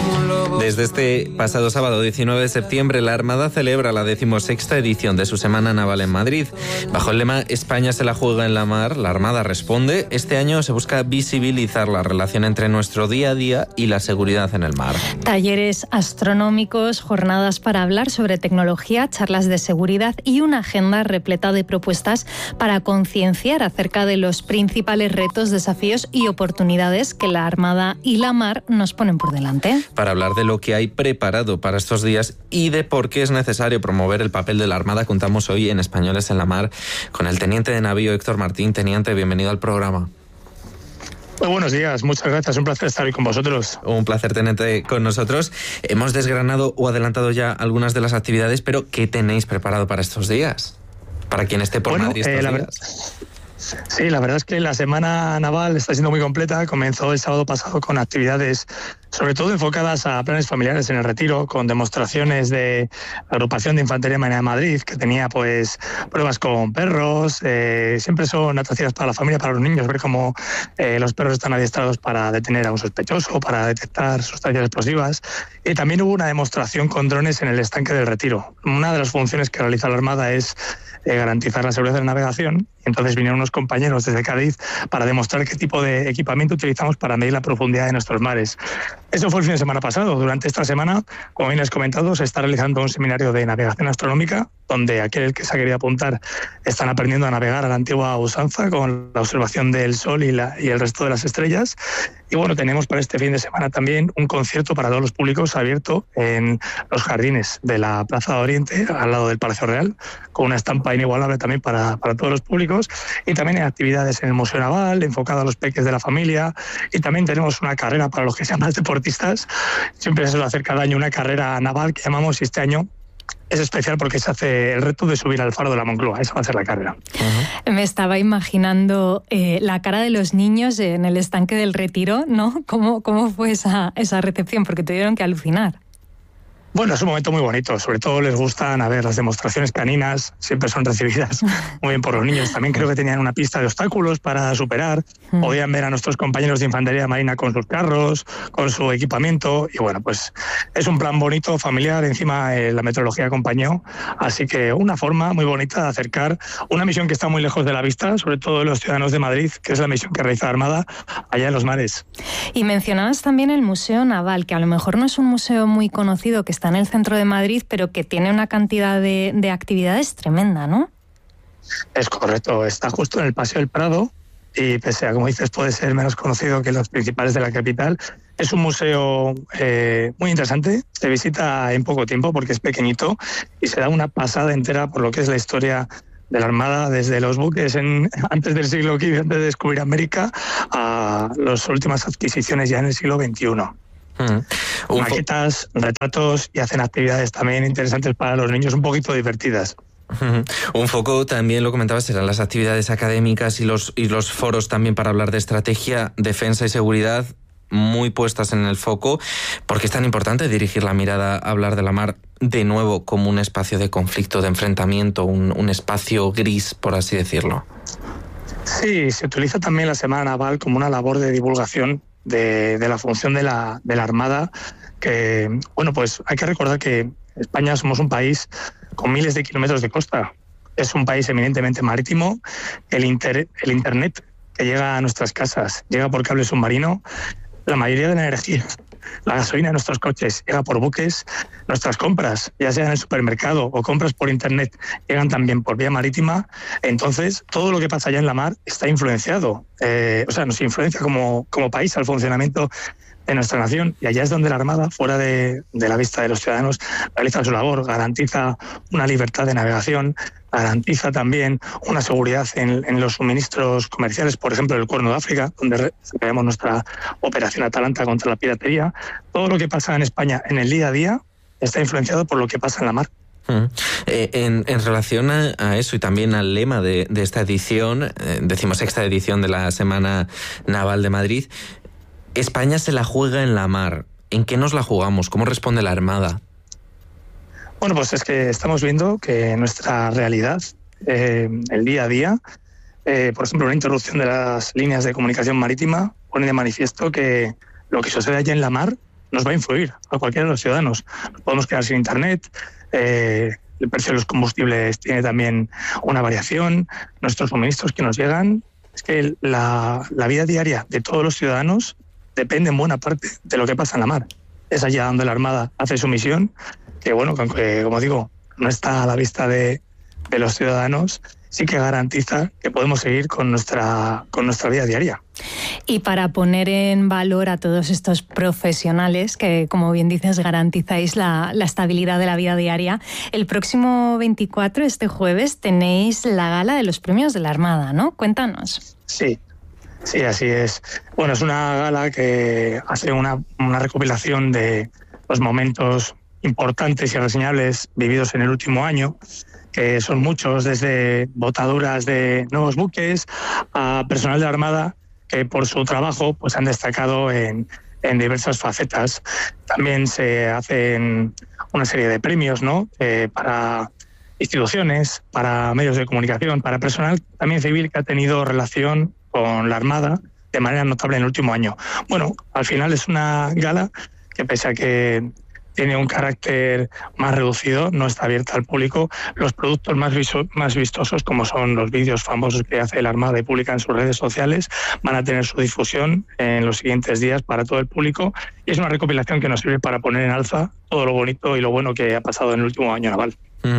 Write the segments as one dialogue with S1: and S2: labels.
S1: Desde este pasado sábado 19 de septiembre, la Armada celebra la 16ª edición de su Semana Naval en Madrid. Bajo el lema España se la juega en la mar, la Armada responde. Este año se busca visibilizar la relación entre nuestro día a día y la seguridad en el mar.
S2: Talleres astronómicos, jornadas para hablar sobre tecnología, charlas de seguridad y una agenda repleta de propuestas para concienciar acerca de los principales retos, desafíos y oportunidades que la Armada y la mar nos ponen por delante.
S1: Para hablar de lo que hay preparado para estos días y de por qué es necesario promover el papel de la Armada, contamos hoy en Españoles en la Mar con el teniente de navío Héctor Martín. Teniente, bienvenido al programa.
S3: Muy buenos días, muchas gracias, un placer estar hoy con vosotros.
S1: Un placer tenerte con nosotros. Hemos desgranado o adelantado ya algunas de las actividades, pero ¿qué tenéis preparado para estos días? Para quien esté por Madrid estos días.
S3: Sí, la verdad es que la Semana Naval está siendo muy completa. Comenzó el sábado pasado con actividades sobre todo enfocadas a planes familiares en el Retiro, con demostraciones de la agrupación de Infantería Marina de Madrid, que tenía pues pruebas con perros. Siempre son atractivas para la familia, para los niños, ver cómo los perros están adiestrados para detener a un sospechoso, para detectar sustancias explosivas. Y también hubo una demostración con drones en el estanque del Retiro. Una de las funciones que realiza la Armada es garantizar la seguridad de la navegación. Entonces vinieron unos compañeros desde Cádiz para demostrar qué tipo de equipamiento utilizamos para medir la profundidad de nuestros mares. Eso fue el fin de semana pasado. Durante esta semana, como bien has comentado, se está realizando un seminario de navegación astronómica, donde aquel que se ha querido apuntar están aprendiendo a navegar a la antigua usanza con la observación del Sol y el resto de las estrellas. Y bueno, tenemos para este fin de semana también un concierto para todos los públicos abierto en los jardines de la Plaza de Oriente, al lado del Palacio Real, con una estampa inigualable también para todos los públicos. Y también hay actividades en el Museo Naval, enfocado a los peques de la familia. Y también tenemos una carrera para los que sean más deportistas. Siempre se suele hacer cada año una carrera naval que llamamos, y este año es especial porque se hace el reto de subir al faro de la Moncloa. Esa va a ser la carrera.
S2: Me estaba imaginando la cara de los niños en el estanque del Retiro, ¿no? ¿Cómo fue esa recepción? Porque tuvieron que alucinar.
S3: Bueno, es un momento muy bonito. Sobre todo les gustan, las demostraciones caninas. Siempre son recibidas muy bien por los niños. También creo que tenían una pista de obstáculos para superar. Podían ver a nuestros compañeros de Infantería Marina con sus carros, con su equipamiento. Y bueno, pues es un plan bonito, familiar. Encima la meteorología acompañó. Así que una forma muy bonita de acercar una misión que está muy lejos de la vista, sobre todo de los ciudadanos de Madrid, que es la misión que realiza la Armada allá en los mares.
S2: Y mencionabas también el Museo Naval, que a lo mejor no es un museo muy conocido, que está en el centro de Madrid, pero que tiene una cantidad de actividades tremenda, ¿no?
S3: Es correcto, está justo en el Paseo del Prado y pese a, como dices, puede ser menos conocido que los principales de la capital. Es un museo muy interesante, se visita en poco tiempo porque es pequeñito y se da una pasada entera por lo que es la historia de la Armada, desde los buques antes del siglo XV, antes de descubrir América, a las últimas adquisiciones ya en el siglo XXI. Maquetas, retratos, y hacen actividades también interesantes para los niños, un poquito divertidas.
S1: Un foco, también lo comentabas, serán las actividades académicas y los foros también para hablar de estrategia, defensa y seguridad, muy puestas en el foco. ¿Por qué es tan importante dirigir la mirada a hablar de la mar de nuevo como un espacio de conflicto, de enfrentamiento, un espacio gris, por así decirlo?
S3: Sí, se utiliza también la Semana Naval como una labor de divulgación de la función de la Armada, que, bueno, pues hay que recordar que España somos un país con miles de kilómetros de costa. Es un país eminentemente marítimo. El Internet que llega a nuestras casas llega por cable submarino. La mayoría de la energía, la gasolina de nuestros coches llega por buques. Nuestras compras, ya sea en el supermercado o compras por Internet, llegan también por vía marítima. Entonces, todo lo que pasa allá en la mar está influenciado. Nos influencia como país al funcionamiento de nuestra nación. Y allá es donde la Armada, fuera de la vista de los ciudadanos, realiza su labor, garantiza una libertad de navegación, garantiza también una seguridad en los suministros comerciales, por ejemplo, el Cuerno de África, donde tenemos nuestra operación Atalanta contra la piratería. Todo lo que pasa en España en el día a día está influenciado por lo que pasa en la mar.
S1: En relación a eso y también al lema de esta edición, 16ª edición de la Semana Naval de Madrid, España se la juega en la mar. ¿En qué nos la jugamos? ¿Cómo responde la Armada?
S3: Bueno, pues es que estamos viendo que nuestra realidad, el día a día, por ejemplo, una interrupción de las líneas de comunicación marítima pone de manifiesto que lo que sucede allá en la mar nos va a influir a cualquiera de los ciudadanos. Nos podemos quedar sin internet, el precio de los combustibles tiene también una variación, nuestros suministros que nos llegan. Es que la vida diaria de todos los ciudadanos depende en buena parte de lo que pasa en la mar. Es allá donde la Armada hace su misión, que bueno, como digo, no está a la vista de los ciudadanos, sí que garantiza que podemos seguir con nuestra vida diaria.
S2: Y para poner en valor a todos estos profesionales que, como bien dices, garantizáis la estabilidad de la vida diaria, el próximo 24, este jueves, tenéis la gala de los premios de la Armada, ¿no? Cuéntanos.
S3: Sí, así es. Bueno, es una gala que hace una recopilación de los momentos importantes y reseñables vividos en el último año, que son muchos, desde botaduras de nuevos buques a personal de la Armada que por su trabajo pues han destacado en diversas facetas. También se hacen una serie de premios, ¿no? Para instituciones, para medios de comunicación, para personal también civil que ha tenido relación con la Armada de manera notable en el último año. Bueno, al final es una gala que, pese a que tiene un carácter más reducido, no está abierta al público. Los productos más vistosos, como son los vídeos famosos que hace la Armada y publica en sus redes sociales, van a tener su difusión en los siguientes días para todo el público, y es una recopilación que nos sirve para poner en alza todo lo bonito y lo bueno que ha pasado en el último año naval.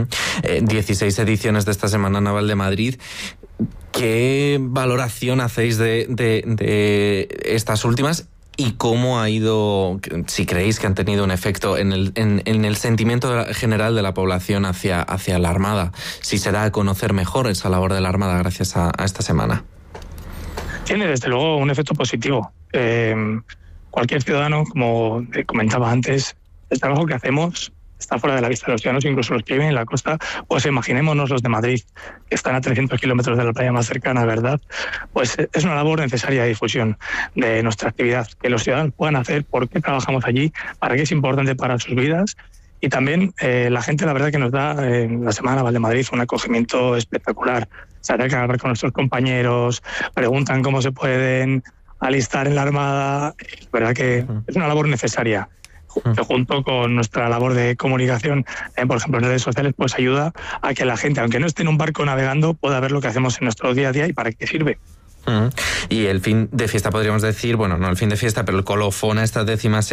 S1: 16 ediciones de esta Semana Naval de Madrid. ¿Qué valoración hacéis de estas últimas? ¿Y cómo ha ido, si creéis que han tenido un efecto en el sentimiento general de la población hacia la Armada? Si se da a conocer mejor esa labor de la Armada gracias a esta semana.
S3: Tiene desde luego un efecto positivo. Cualquier ciudadano, como comentaba antes, el trabajo que hacemos está fuera de la vista de los ciudadanos, incluso los que viven en la costa. Pues imaginémonos los de Madrid, que están a 300 kilómetros de la playa más cercana, ¿verdad? Pues es una labor necesaria de difusión de nuestra actividad, que los ciudadanos puedan hacer por qué trabajamos allí, para qué es importante para sus vidas. Y también la gente, la verdad, que nos da en la Semana Naval de Madrid un acogimiento espectacular. Se acercan a hablar con nuestros compañeros, preguntan cómo se pueden alistar en la Armada. Es verdad que es una labor necesaria, que junto con nuestra labor de comunicación, por ejemplo en redes sociales, pues ayuda a que la gente, aunque no esté en un barco navegando, pueda ver lo que hacemos en nuestro día a día y para qué sirve.
S1: Y el fin de fiesta, podríamos decir, bueno, no el fin de fiesta, pero el colofón a esta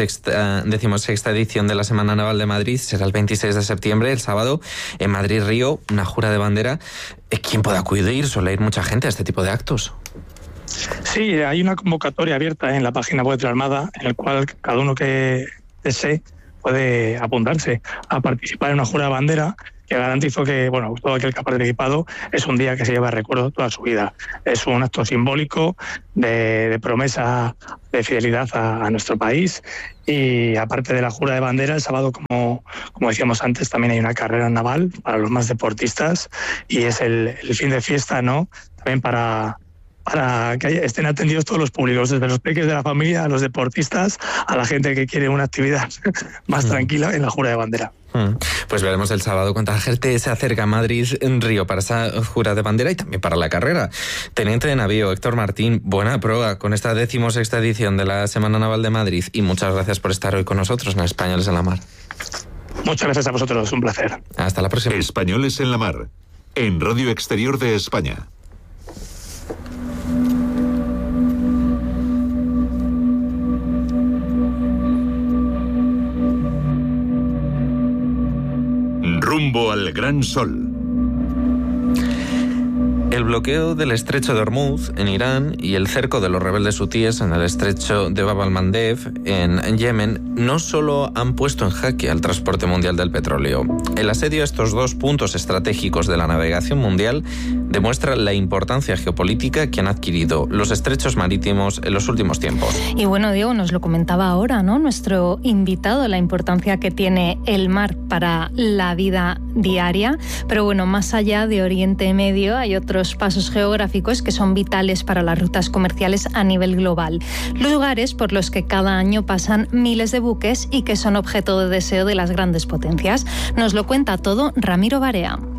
S1: 16ª edición de la Semana Naval de Madrid será el 26 de septiembre, el sábado, en Madrid-Río, una jura de bandera. ¿Quién puede acudir? Suele ir mucha gente a este tipo de actos.
S3: Sí, hay una convocatoria abierta en la página web de la Armada, en la cual cada uno que desee puede apuntarse a participar en una jura de bandera, que garantizo que, bueno, todo aquel que ha participado es un día que se lleva de recuerdo toda su vida. Es un acto simbólico de promesa de fidelidad a nuestro país. Y aparte de la jura de bandera, el sábado, como decíamos antes, también hay una carrera naval para los más deportistas, y es el fin de fiesta, ¿no? También para que estén atendidos todos los públicos, desde los peques de la familia a los deportistas, a la gente que quiere una actividad más tranquila en la jura de bandera.
S1: Pues veremos el sábado cuánta gente se acerca a Madrid en Río para esa jura de bandera y también para la carrera. Teniente de navío Héctor Martín, buena prueba con esta 16ª edición de la Semana Naval de Madrid, y muchas gracias por estar hoy con nosotros en Españoles en la Mar.
S3: Muchas gracias a vosotros, un placer.
S1: Hasta la próxima.
S4: Españoles en la Mar, en Radio Exterior de España. Rumbo al Gran Sol.
S1: El bloqueo del estrecho de Hormuz en Irán y el cerco de los rebeldes hutíes en el estrecho de Bab al-Mandeb en Yemen no solo han puesto en jaque al transporte mundial del petróleo. El asedio a estos dos puntos estratégicos de la navegación mundial demuestra la importancia geopolítica que han adquirido los estrechos marítimos en los últimos tiempos.
S2: Y bueno, Diego, nos lo comentaba ahora, ¿no? Nuestro invitado, la importancia que tiene el mar para la vida diaria. Pero bueno, más allá de Oriente Medio hay otros pasos geográficos que son vitales para las rutas comerciales a nivel global. Lugares por los que cada año pasan miles de buques y que son objeto de deseo de las grandes potencias. Nos lo cuenta todo Ramiro Barea.